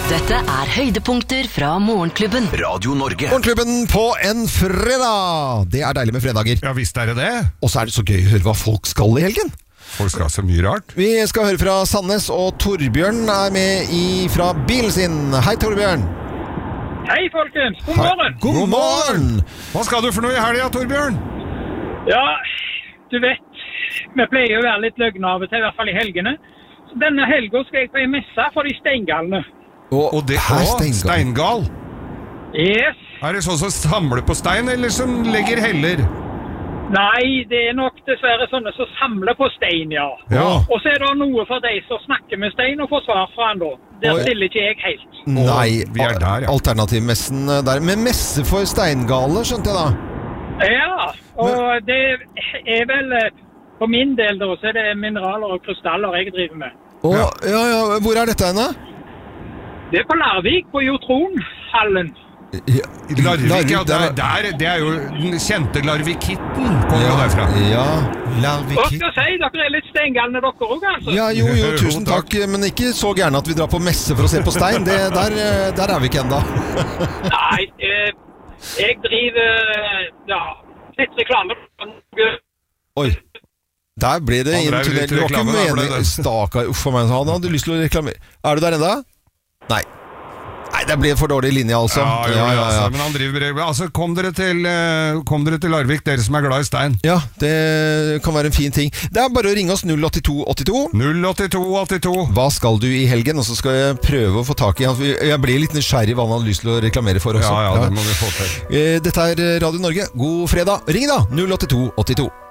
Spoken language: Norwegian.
Dette høydepunkter fra Morgenklubben. Radio Norge. Morgenklubben på en fredag. Det deilig med fredager. Ja, visst det. Og så det så gøy å høre hva folk skal i helgen. Folk skal så mye rart. Vi skal høre fra Sandnes, og Torbjørn med fra bilen sin. Hei, Torbjørn. Hei, folkens. God morgen. God morgen. Hva skal du for noe i helgen, Torbjørn? Ja, du vet, vi pleier å være litt løgne av og til, i hvert fall i helgene. Så denne helgen skal jeg på en messe for de steingalene. Og det steingal? Yes. Det sånn som samler på stein, eller som legger heller? Nei, det nok dessverre sånne som samler på stein, ja. Og så det noe for de som snakker med stein og får svar fra han da. Der stiller ikke jeg helt. Nei, vi der, ja. Alternativmessen der. Men messe for steingale, skjønte jeg da? Ja, og det vel, på min del da, så det mineraler og krystaller jeg driver med. Ja, hvor dette henne? Det på Larvik, på Jotronhallen. Larvik, ja, det jo den kjente Larvikitten, kommer jo derfra. Ja, Larvikitten. Hva skal jeg si, dere litt steingalne dere også, altså. Ja, jo, tusen takk, men ikke så gjerne at vi drar på messe for å se på stein. Der vi ikke enda. Nei, jeg driver, litt reklame. Oi. Der ble det inn til det. Det var ikke mening. Stakkar, for meg, han hadde lyst til å reklamere. Du der enda? Nei, det ble for dårlig linje, altså. Ja. Men han driver altså, kom dere til Larvik, dere som glad i stein. Ja, det kan være en fin ting. Det bare å ringe oss 08282. 08282. Hva skal du i helgen? Og så skal jeg prøve å få tak i han. Jeg ble litt nysgjerrig hva han hadde lyst til å reklamere for også. Ja, det må vi få til. Dette Radio Norge. God fredag. Ring da, 08282.